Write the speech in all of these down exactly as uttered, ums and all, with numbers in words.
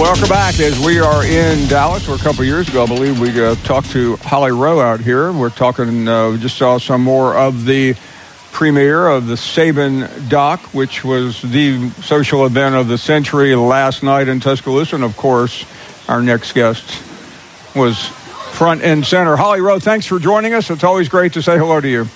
welcome back as we are in Dallas. Where a couple of years ago, I believe we uh, talked to Holly Rowe out here. We're talking, uh, we just saw some more of the premiere of the Saban doc, which was the social event of the century last night in Tuscaloosa. And, of course, our next guest was front and center. Holly Rowe, thanks for joining us. It's always great to say hello to you.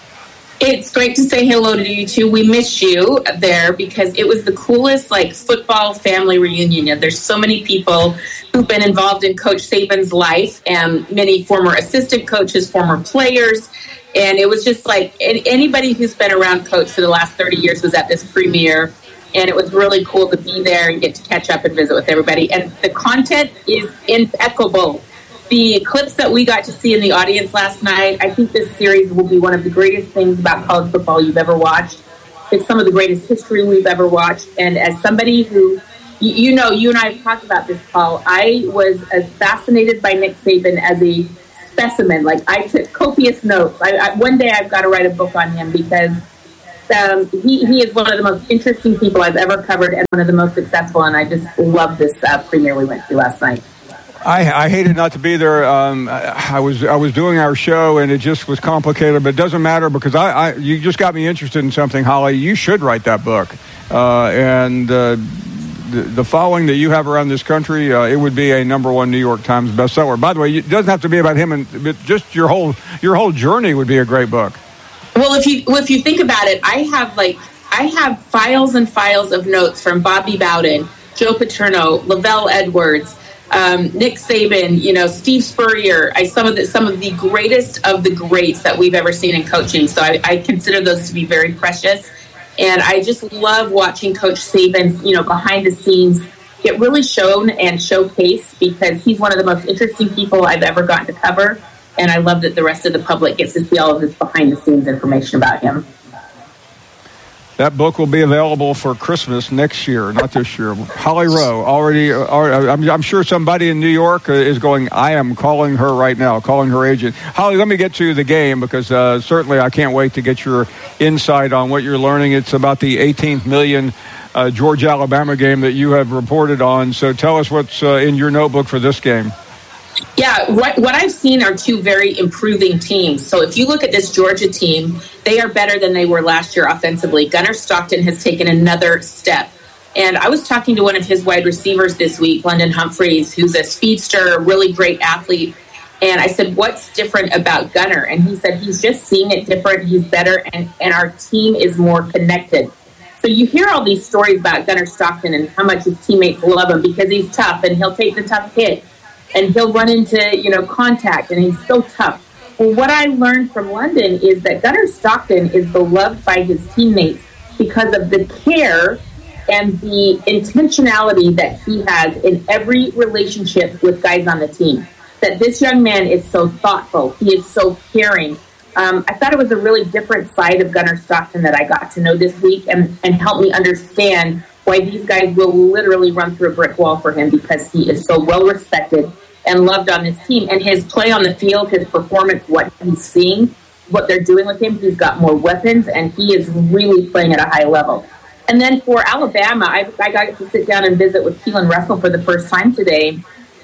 It's great to say hello to you, too. We missed you there because it was the coolest, like, football family reunion. There's so many people who've been involved in Coach Saban's life, and many former assistant coaches, former players. And it was just like anybody who's been around Coach for the last thirty years was at this premiere. And it was really cool to be there and get to catch up and visit with everybody. And the content is impeccable. The clips that we got to see in the audience last night, I think this series will be one of the greatest things about college football you've ever watched. It's some of the greatest history we've ever watched. And as somebody who, you, you know, you and I have talked about this, Paul, I was as fascinated by Nick Saban as a specimen. Like, I took copious notes. I, I, one day I've got to write a book on him because um, he, he is one of the most interesting people I've ever covered and one of the most successful. And I just love this uh, premiere we went to last night. I, I hated not to be there. Um, I, I was I was doing our show, and it just was complicated. But it doesn't matter because I, I you just got me interested in something, Holly. You should write that book. Uh, and uh, the, the following that you have around this country, uh, it would be a number one New York Times bestseller. By the way, it doesn't have to be about him, and but just your whole your whole journey would be a great book. Well, if you well, if you think about it, I have like I have files and files of notes from Bobby Bowden, Joe Paterno, Lavelle Edwards. Um, Nick Saban, you know, Steve Spurrier, I, some of the some of the greatest of the greats that we've ever seen in coaching. So I, I consider those to be very precious. And I just love watching Coach Saban's, you know, behind the scenes get really shown and showcased because he's one of the most interesting people I've ever gotten to cover. And I love that the rest of the public gets to see all of this behind the scenes information about him. That book will be available for Christmas next year, not this year. Holly Rowe, already, already I'm, I'm sure somebody in New York is going, I am calling her right now, calling her agent. Holly, let me get to the game because uh, certainly I can't wait to get your insight on what you're learning. It's about the eighteenth million uh, Georgia-Alabama game that you have reported on. So tell us what's uh, in your notebook for this game. Yeah, what, what I've seen are two very improving teams. So if you look at this Georgia team, they are better than they were last year offensively. Gunnar Stockton has taken another step. And I was talking to one of his wide receivers this week, London Humphreys, who's a speedster, a really great athlete. And I said, what's different about Gunnar? And he said, he's just seeing it different. He's better, and, and our team is more connected. So you hear all these stories about Gunnar Stockton and how much his teammates love him because he's tough and he'll take the tough hit. And he'll run into, you know, contact, and he's so tough. Well, what I learned from London is that Gunnar Stockton is beloved by his teammates because of the care and the intentionality that he has in every relationship with guys on the team. That this young man is so thoughtful. He is so caring. Um, I thought it was a really different side of Gunnar Stockton that I got to know this week and, and helped me understand why these guys will literally run through a brick wall for him because he is so well respected and loved on this team. And his play on the field, his performance, what he's seeing, what they're doing with him, he's got more weapons, and he is really playing at a high level. And then for Alabama, I, I got to sit down and visit with Keelan Russell for the first time today.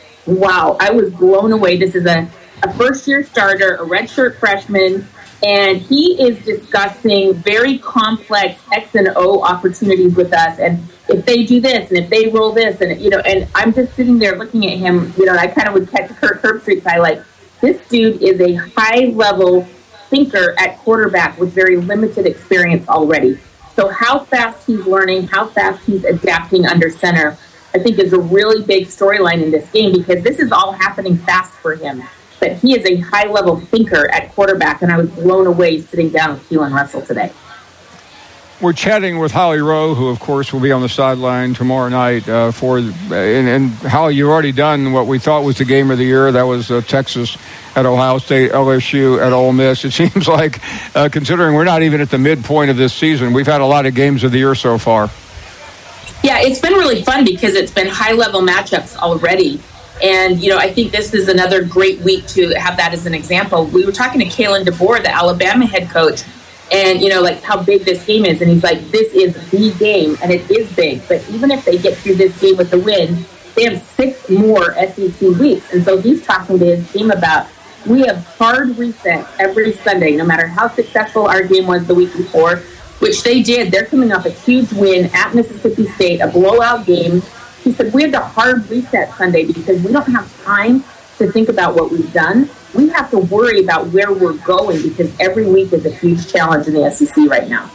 Wow, I was blown away. This is a, a first-year starter, a redshirt freshman, and he is discussing very complex X and O opportunities with us. And if they do this, and if they roll this, and you know, and I'm just sitting there looking at him, you know, and I kind of would catch Kirk Herbstreit's eye, like, this dude is a high-level thinker at quarterback with very limited experience already. So how fast he's learning, how fast he's adapting under center, I think is a really big storyline in this game because this is all happening fast for him. But he is a high-level thinker at quarterback, and I was blown away sitting down with Keelan Russell today. We're chatting with Holly Rowe, who, of course, will be on the sideline tomorrow night. Uh, for and, and Holly, you've already done what we thought was the game of the year. That was uh, Texas at Ohio State, L S U at Ole Miss. It seems like, uh, considering we're not even at the midpoint of this season, we've had a lot of games of the year so far. Yeah, it's been really fun because it's been high-level matchups already. And, you know, I think this is another great week to have that as an example. We were talking to Kalen DeBoer, the Alabama head coach, and, you know, like how big this game is. And he's like, this is the game, and it is big. But even if they get through this game with a win, they have six more S E C weeks. And so he's talking to his team about, we have hard resets every Sunday, no matter how successful our game was the week before, which they did. They're coming off a huge win at Mississippi State, a blowout game. He said, we have to hard reset Sunday because we don't have time to think about what we've done. We have to worry about where we're going because every week is a huge challenge in the S E C right now.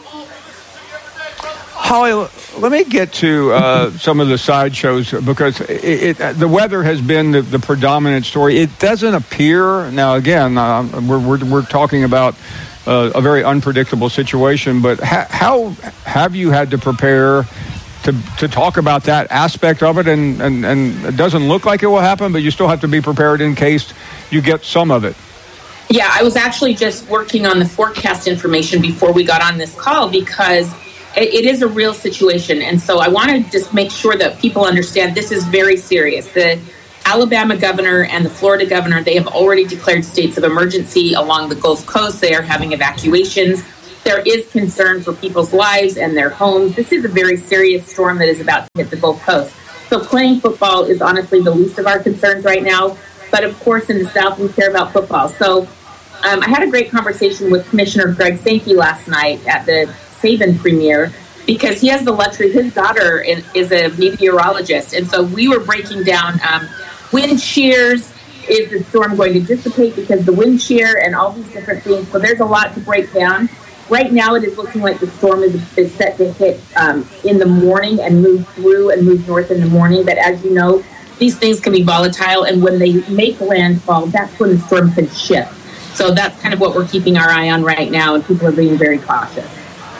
Holly, let me get to uh, some of the sideshows because it, it, the weather has been the, the predominant story. It doesn't appear, now again, uh, we're, we're, we're talking about uh, a very unpredictable situation, but ha- how have you had to prepare to to talk about that aspect of it? And, and, and it doesn't look like it will happen, but you still have to be prepared in case you get some of it. Yeah, I was actually just working on the forecast information before we got on this call because it is a real situation. And so I want to just make sure that people understand this is very serious. The Alabama governor and the Florida governor, they have already declared states of emergency along the Gulf Coast. They are having evacuations. There is concern for people's lives and their homes. This is a very serious storm that is about to hit the Gulf Coast. So playing football is honestly the least of our concerns right now. But of course, in the South, we care about football. So um, I had a great conversation with Commissioner Greg Sankey last night at the Saban premiere because he has the luxury. His daughter is a meteorologist, and so we were breaking down um, wind shears. Is the storm going to dissipate because the wind shear and all these different things? So there's a lot to break down. Right now, it is looking like the storm is, is set to hit um, in the morning and move through and move north in the morning. But as you know, these things can be volatile, and when they make landfall, that's when the storm can shift. So that's kind of what we're keeping our eye on right now, and people are being very cautious.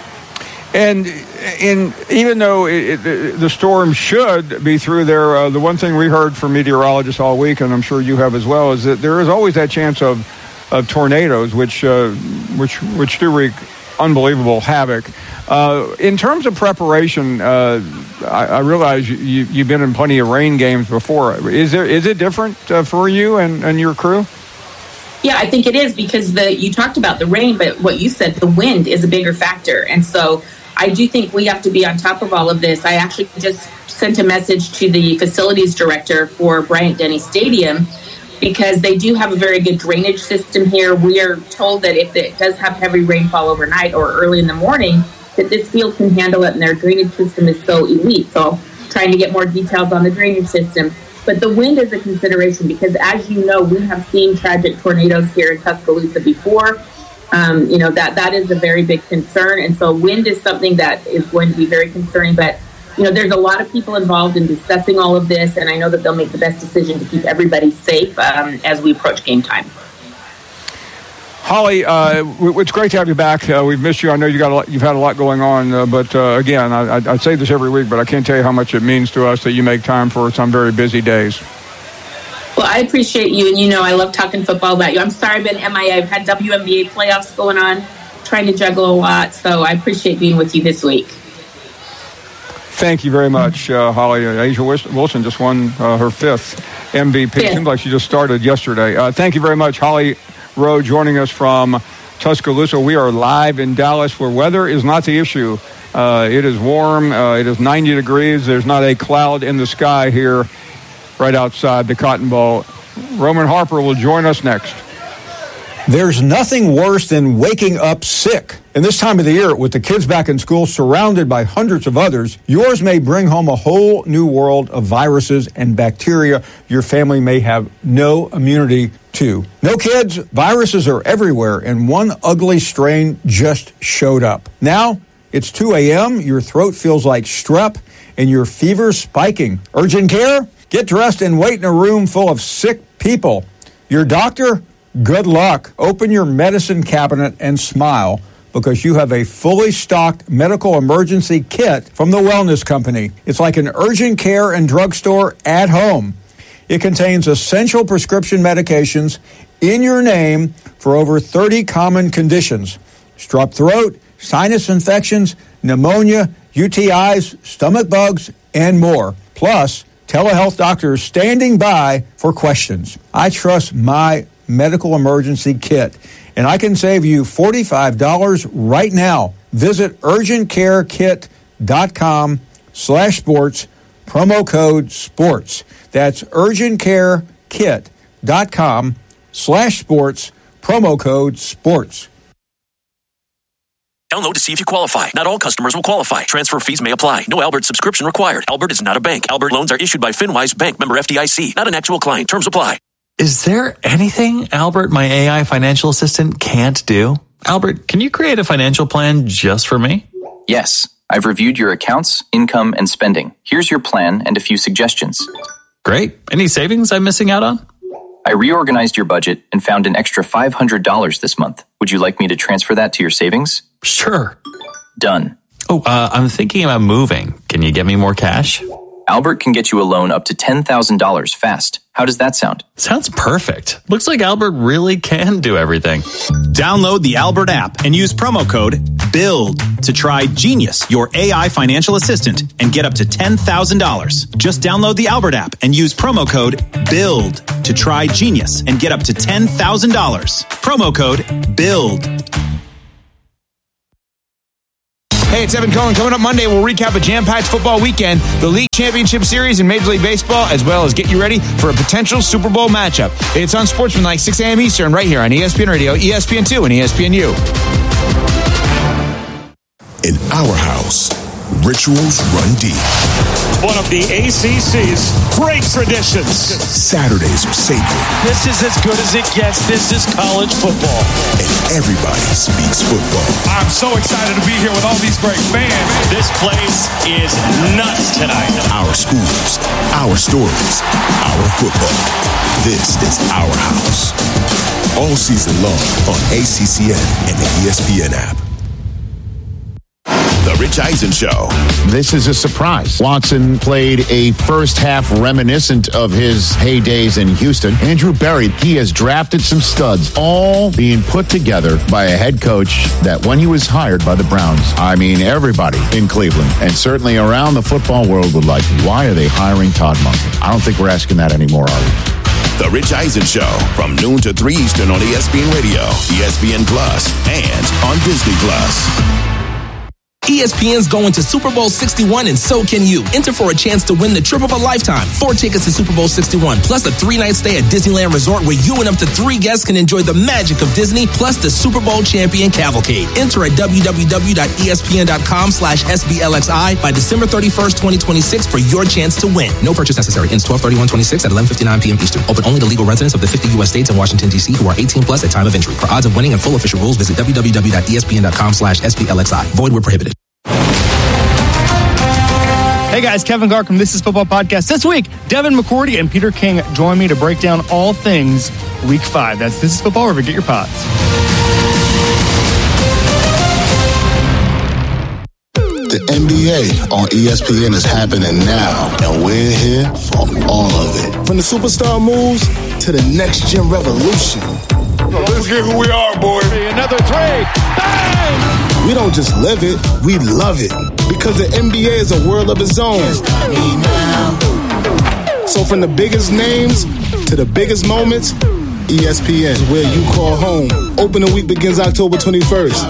And in even though it, it, the storm should be through there, uh, the one thing we heard from meteorologists all week, and I'm sure you have as well, is that there is always that chance of, of tornadoes, which uh, which which do wreak unbelievable havoc. Uh, in terms of preparation, uh, I, I realize you, you've been in plenty of rain games before. Is there is it different uh, for you and, and your crew? Yeah, I think it is because the you talked about the rain, but what you said, the wind is a bigger factor. And so I do think we have to be on top of all of this. I actually just sent a message to the facilities director for Bryant-Denny Stadium because they do have a very good drainage system here. We are told that if it does have heavy rainfall overnight or early in the morning, that this field can handle it, and their drainage system is so elite. So trying to get more details on the drainage system. But the wind is a consideration because, as you know, we have seen tragic tornadoes here in Tuscaloosa before. Um, you know, that that is a very big concern. And so wind is something that is going to be very concerning. But, you know, there's a lot of people involved in discussing all of this, and I know that they'll make the best decision to keep everybody safe um, as we approach game time. Holly, uh, it's great to have you back. Uh, we've missed you. I know you got a lot, you've had a lot going on, uh, but uh, again, I, I, I say this every week, but I can't tell you how much it means to us that you make time for us on very busy days. Well, I appreciate you, and you know I love talking football about you. I'm sorry I've been M I A. I've had W N B A playoffs going on, trying to juggle a lot, so I appreciate being with you this week. Thank you very much, uh, Holly. Uh, A'ja Wilson just won uh, her fifth M V P. It seems like she just started yesterday. Uh, thank you very much, Holly Rowe, joining us from Tuscaloosa. We are live in Dallas, where weather is not the issue. Uh, it is warm. Uh, it is ninety degrees. There's not a cloud in the sky here right outside the Cotton Bowl. Roman Harper will join us next. There's nothing worse than waking up sick. And this time of the year, with the kids back in school, surrounded by hundreds of others, yours may bring home a whole new world of viruses and bacteria your family may have no immunity to. No kids, viruses are everywhere, and one ugly strain just showed up. Now, it's two a.m., your throat feels like strep, and your fever's spiking. Urgent care? Get dressed and wait in a room full of sick people. Your doctor? Good luck. Open your medicine cabinet and smile, because you have a fully stocked medical emergency kit from the Wellness Company. It's like an urgent care and drugstore at home. It contains essential prescription medications in your name for over thirty common conditions: strep throat, sinus infections, pneumonia, U T Is, stomach bugs, and more. Plus, telehealth doctors standing by for questions. I trust my medical emergency kit, and I can save you forty-five dollars right now. Visit urgentcarekit.com slash sports. promo code SPORTS. That's urgentcarekit.com slash sports, promo code SPORTS. Download to see if you qualify. Not all customers will qualify. Transfer fees may apply. No Albert subscription required. Albert is not a bank. Albert loans are issued by FinWise Bank, member F D I C. Not an actual client. Terms apply. Is there anything Albert, my A I financial assistant, can't do? Albert, can you create a financial plan just for me? Yes. I've reviewed your accounts, income, and spending. Here's your plan and a few suggestions. Great. Any savings I'm missing out on? I reorganized your budget and found an extra five hundred dollars this month. Would you like me to transfer that to your savings? Sure. Done. Oh, uh, I'm thinking about moving. Can you get me more cash? Albert can get you a loan up to ten thousand dollars fast. How does that sound? Sounds perfect. Looks like Albert really can do everything. Download the Albert app and use promo code BUILD to try Genius, your A I financial assistant, and get up to ten thousand dollars. Just download the Albert app and use promo code BUILD to try Genius and get up to ten thousand dollars. Promo code BUILD. Hey, it's Evan Cohen. Coming up Monday, we'll recap a jam-packed football weekend, the League Championship Series in Major League Baseball, as well as get you ready for a potential Super Bowl matchup. It's on Sportsmanlike, six a.m. Eastern, right here on E S P N Radio, E S P N two, and E S P N U. In our house, rituals run deep. One of the A C C's great traditions. Saturdays are sacred. This is as good as it gets. This is college football. And everybody speaks football. I'm so excited to be here with all these great fans. This place is nuts tonight. Our schools, our stories, our football. This is our house. All season long on A C C N and the E S P N app. The Rich Eisen Show. This is a surprise. Watson played a first half reminiscent of his heydays in Houston. Andrew Berry, he has drafted some studs, all being put together by a head coach that when he was hired by the Browns, I mean, everybody in Cleveland and certainly around the football world would like, why are they hiring Todd Monken? I don't think we're asking that anymore, are we? The Rich Eisen Show from noon to three Eastern on E S P N Radio, E S P N Plus, and on Disney Plus. E S P N's going to Super Bowl sixty-one, and so can you. Enter for a chance to win the trip of a lifetime. Four tickets to Super Bowl sixty-one, plus a three-night stay at Disneyland Resort where you and up to three guests can enjoy the magic of Disney, plus the Super Bowl champion cavalcade. Enter at www.espn.com slash SBLXI by December thirty-first, twenty twenty-six for your chance to win. No purchase necessary. Ends twelve thirty-one twenty-six at eleven fifty-nine p.m. Eastern. Open only to legal residents of the fifty U S states and Washington, D C who are eighteen plus at time of entry. For odds of winning and full official rules, visit www.espn.com slash SBLXI. Void where prohibited. Hey guys, Kevin Gark from This Is Football Podcast. This week, Devin McCourty and Peter King join me to break down all things Week five. That's This Is Football, wherever you get your pods. The N B A on E S P N is happening now, and we're here for all of it. From the superstar moves to the next-gen revolution. Let's get who we are, boy. Another three. Bang! We don't just live it, we love it. Because the N B A is a world of its own. So from the biggest names to the biggest moments, E S P N is where you call home. Opening week begins October twenty-first.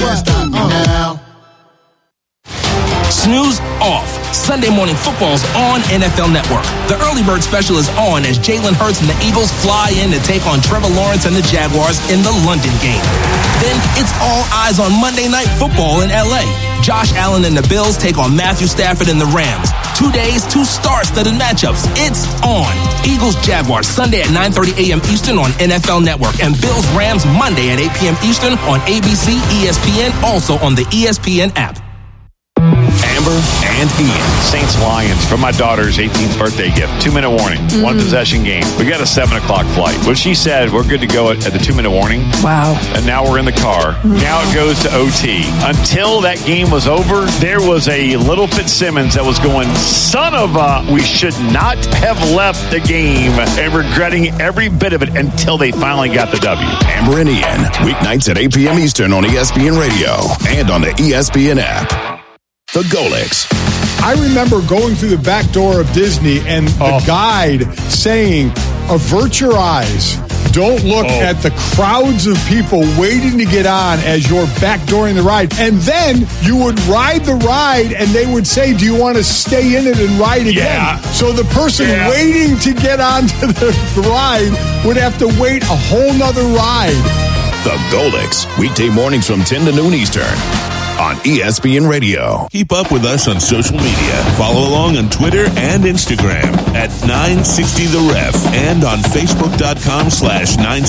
Snooze off. Sunday Morning Football's on N F L Network. The early bird special is on as Jalen Hurts and the Eagles fly in to take on Trevor Lawrence and the Jaguars in the London game. Then it's all eyes on Monday Night Football in L A. Josh Allen and the Bills take on Matthew Stafford and the Rams. Two days, two star-studded matchups. It's on. Eagles-Jaguars Sunday at nine thirty a.m. Eastern on N F L Network. And Bills-Rams Monday at eight p.m. Eastern on A B C, E S P N, also on the E S P N app. Amber and Ian. Saints Lions for my daughter's eighteenth birthday gift. Two minute warning. Mm-hmm. One possession game. We got a seven o'clock flight. Well, she said we're good to go at, at the two minute warning. Wow. And now we're in the car. Mm-hmm. Now it goes to O T. Until that game was over, there was a little Fitzsimmons that was going, son of a, we should not have left the game, and regretting every bit of it until they finally got the W. Amber and Ian. Weeknights at eight p.m. Eastern on E S P N Radio and on the E S P N app. The Golix. I remember going through the back door of Disney and the oh. guide saying, avert your eyes. Don't look Oh. at the crowds of people waiting to get on as you're backdooring the ride. And then you would ride the ride and they would say, do you want to stay in it and ride again? Yeah. So the person Yeah. waiting to get onto the, the ride would have to wait a whole nother ride. The Golix, weekday mornings from ten to noon Eastern on E S P N Radio. Keep up with us on social media. Follow along on Twitter and Instagram at nine sixty The Ref and on Facebook.com slash 960